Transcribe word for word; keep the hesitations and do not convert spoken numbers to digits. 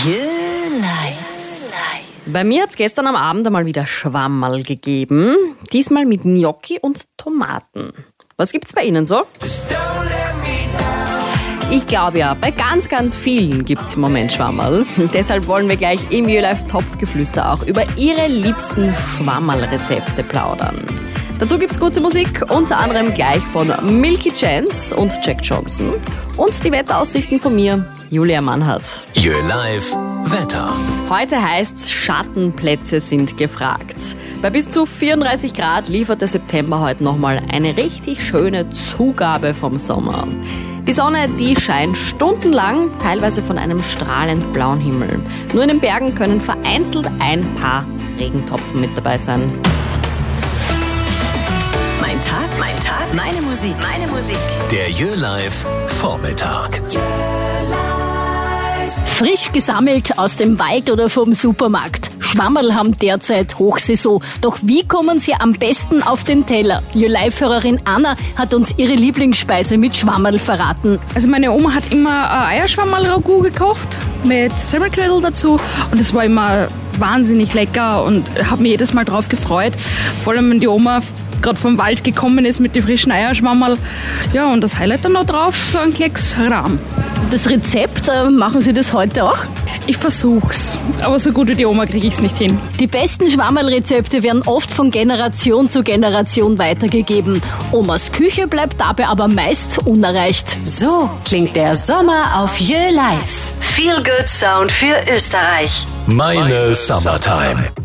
Jö Live. Bei mir hat es gestern am Abend einmal wieder Schwammerl gegeben. Diesmal mit Gnocchi und Tomaten. Was gibt's bei Ihnen so? Ich glaube ja, bei ganz, ganz vielen gibt's im Moment Schwammerl. Deshalb wollen wir gleich im Jö Live Topfgeflüster auch über Ihre liebsten Schwammerl-Rezepte plaudern. Dazu gibt's gute Musik, unter anderem gleich von Milky Chance und Jack Johnson. Und die Wetteraussichten von mir, Julia Mannhardt. Jö Live Wetter. Heute heißt's, Schattenplätze sind gefragt. Bei bis zu vierunddreißig Grad liefert der September heute nochmal eine richtig schöne Zugabe vom Sommer. Die Sonne, die scheint stundenlang, teilweise von einem strahlend blauen Himmel. Nur in den Bergen können vereinzelt ein paar Regentropfen mit dabei sein. Mein Tag, mein Tag, meine Musik, meine Musik. Der Jö Live Vormittag. Frisch gesammelt aus dem Wald oder vom Supermarkt. Schwammerl haben derzeit Hochsaison. Doch wie kommen sie am besten auf den Teller? Jö Live-Hörerin Anna hat uns ihre Lieblingsspeise mit Schwammerl verraten. Also meine Oma hat immer Eierschwammerl-Ragout gekocht mit Semmelknödel dazu und es war immer wahnsinnig lecker und habe mich jedes Mal drauf gefreut. Vor allem, wenn die Oma gerade vom Wald gekommen ist mit den frischen Eierschwammerl. Ja, und das Highlight dann noch drauf, so ein Klecks Rahm. Das Rezept, äh, machen Sie das heute auch? Ich versuch's, aber so gut wie die Oma kriege ich's nicht hin. Die besten Schwammerl-Rezepte werden oft von Generation zu Generation weitergegeben. Omas Küche bleibt dabei aber meist unerreicht. So klingt der Sommer auf Jö Live. Feel Good Sound für Österreich. Meine Summertime.